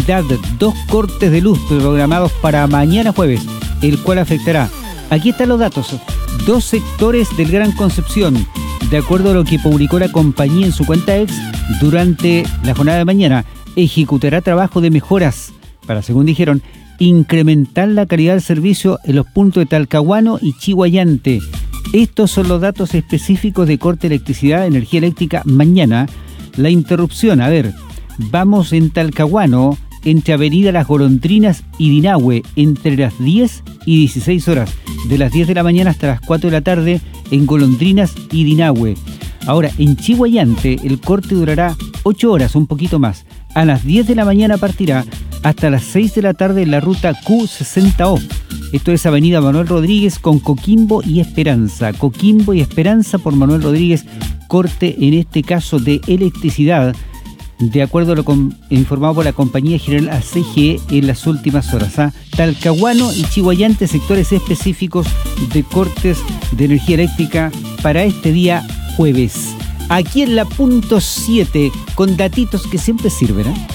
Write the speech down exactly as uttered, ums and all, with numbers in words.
Dos cortes de luz programados para mañana jueves, el cual afectará. Aquí están los datos. Dos sectores del Gran Concepción. De acuerdo a lo que publicó la compañía en su cuenta ex, durante la jornada de mañana ejecutará trabajo de mejoras para, según dijeron, incrementar la calidad del servicio en los puntos de Talcahuano y Chiguayante. Estos son los datos específicos de corte de electricidad, energía eléctrica mañana. La interrupción, a ver, vamos en Talcahuano, entre Avenida Las Golondrinas y Dinahue, entre las diez y dieciséis horas, de las diez de la mañana hasta las cuatro de la tarde en Golondrinas y Dinahue. Ahora, en Chiguayante el corte durará ocho horas, un poquito más. A las diez de la mañana partirá hasta las seis de la tarde en la ruta Q sesenta O. Esto es Avenida Manuel Rodríguez con Coquimbo y Esperanza. Coquimbo y Esperanza por Manuel Rodríguez, corte en este caso de electricidad, de acuerdo a lo com- informado por la compañía general A C G E en las últimas horas. ¿ah? Talcahuano y Chiguayante, sectores específicos de cortes de energía eléctrica para este día jueves. Aquí en la punto siete, con datitos que siempre sirven. ¿eh?